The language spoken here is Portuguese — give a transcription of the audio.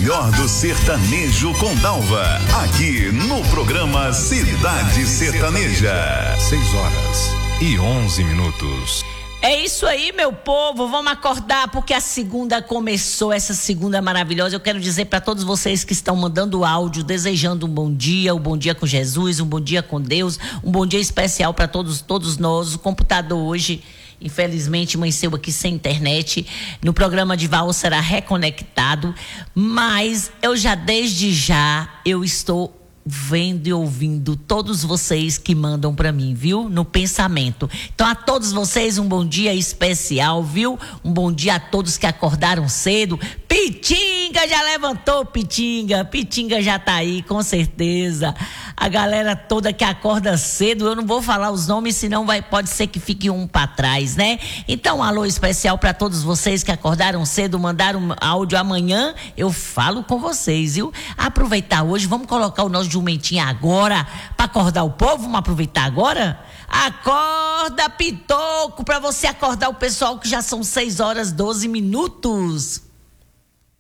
melhor do sertanejo com Dalva, aqui no programa Cidade Sertaneja. 6h11. É isso aí, meu povo, vamos acordar porque a segunda começou, essa segunda maravilhosa. Eu quero dizer para todos vocês que estão mandando áudio, desejando um bom dia com Jesus, um bom dia com Deus, um bom dia especial para todos nós. O computador hoje, infelizmente, amanheceu aqui sem internet. No programa de Val será reconectado, mas desde já eu estou vendo e ouvindo todos vocês que mandam pra mim, viu? No pensamento. Então, a todos vocês, um bom dia especial, viu? Um bom dia a todos que acordaram cedo. Pitinga já levantou, Pitinga já tá aí, com certeza. A galera toda que acorda cedo, eu não vou falar os nomes, senão pode ser que fique um pra trás, né? Então, um alô especial pra todos vocês que acordaram cedo, mandaram áudio. Amanhã eu falo com vocês, viu? Aproveitar hoje, vamos colocar o nosso jumentinho agora pra acordar o povo. Vamos aproveitar agora? Acorda, Pitoco, pra você acordar o pessoal, que já são 6h12.